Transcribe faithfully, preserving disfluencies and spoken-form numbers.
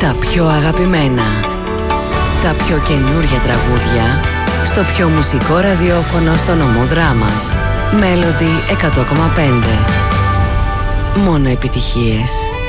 Τα πιο αγαπημένα, τα πιο καινούρια τραγούδια στο πιο μουσικό ραδιόφωνο στο νομό Δράμας. Melody εκατό κόμμα πέντε. Μόνο επιτυχίες.